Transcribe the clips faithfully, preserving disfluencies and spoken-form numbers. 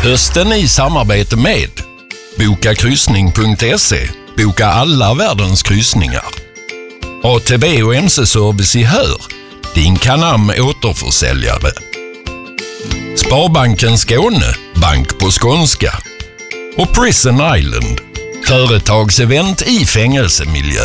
Hösten i samarbete med boka kryssning punkt se. Boka alla världens kryssningar. A T V och M C-service i Hör. Din Canam återförsäljare. Sparbanken Skåne. Bank på skånska. Och Prison Island. Företagsevent i fängelsemiljö.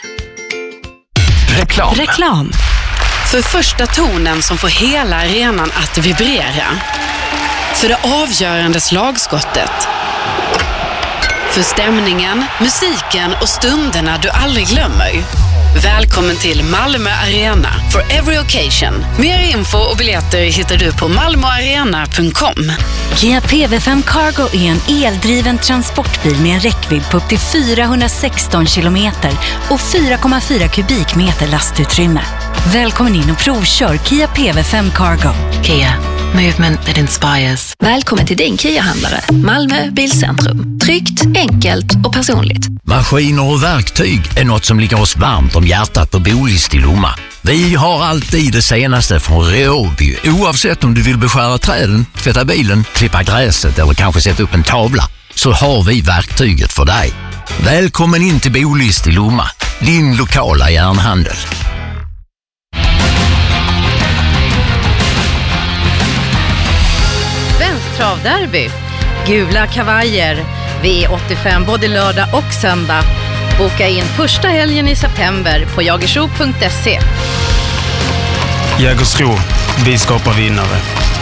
Reklam. Reklam. För första tonen som får hela arenan att vibrera. För det avgörande slagskottet. För stämningen, musiken och stunderna du aldrig glömmer. Välkommen till Malmö Arena for every occasion. Mer info och biljetter hittar du på malmoarena punkt com. Kia P V fem Cargo är en eldriven transportbil med en räckvidd på upp till fyrahundrasexton kilometer och fyra komma fyra kubikmeter lastutrymme. Välkommen in och provkör Kia P V fem Cargo. Kia, movement that inspires. Välkommen till din Kia-handlare. Malmö Bilcentrum. Tryggt, enkelt och personligt. Maskiner och verktyg är något som ligger oss varmt om hjärtat på Bolist i Lomma. Vi har alltid det senaste från Ryobi. Oavsett om du vill beskära träden, tvätta bilen, klippa gräset eller kanske sätta upp en tavla, så har vi verktyget för dig. Välkommen in till Bolist i Lomma, din lokala järnhandel. Svensk travderby. Gula kavajer. V åttiofem både lördag och söndag. Boka in första helgen i september på jagersro punkt se. Jägersro. Vi skapar vinnare.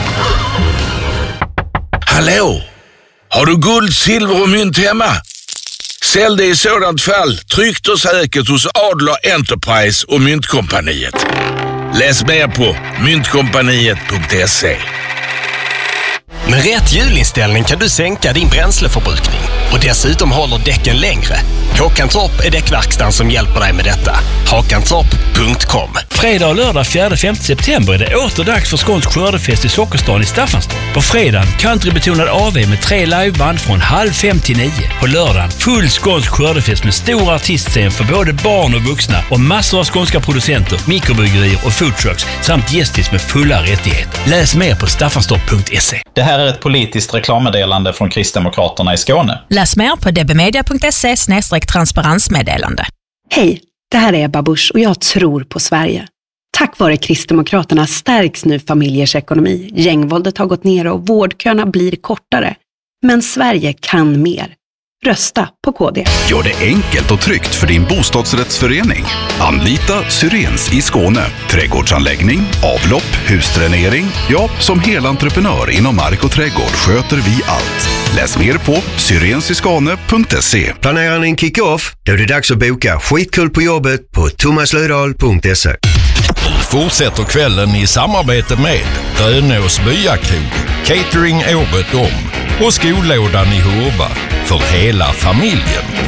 Hallå! Har du guld, silver och mynt hemma? Sälj det i sådant fall tryggt och säkert hos Adler Enterprise och Myntkompaniet. Läs mer på myntkompaniet punkt se. Med rätt hjulinställning kan du sänka din bränsleförbrukning och dessutom håller däcken längre. Håkantorp är däckverkstan som hjälper dig med detta. hakantorp punkt com. Fredag och lördag fjärde till femte september är det åter dags för skånsk skördefest i Sockerstan i Staffanstorp. På fredagen countrybetonad A V med tre liveband från halv fem till nio. På lördagen full skånsk skördefest med stor artistscen för både barn och vuxna och massor av skånska producenter, mikrobryggerier och foodtrucks samt gästis med fulla rättigheter. Läs mer på staffanstorp punkt se. Det här är ett politiskt reklammeddelande från Kristdemokraterna i Skåne. Läs mer på dbmedia punkt se snedstreck transparensmeddelande. Hej, det här är Ebba Busch och jag tror på Sverige. Tack vare Kristdemokraterna stärks nu familjers ekonomi. Gängvåldet har gått ner och vårdköerna blir kortare. Men Sverige kan mer. Rösta på K D. Gör det enkelt och tryggt för din bostadsrättsförening. Anlita Syrens i Skåne. Trädgårdsanläggning, avlopp, husdränering. Ja, som helentreprenör inom mark och trädgård sköter vi allt. Läs mer på syrensiskane punkt se. Planerar ni en kick-off? Då är det dags att boka skitkul på jobbet på thomaslöjdal punkt se. Fortsätter kvällen i samarbete med Rönås Byakrog, Catering året om och Skolådan i Hurva för hela familjen.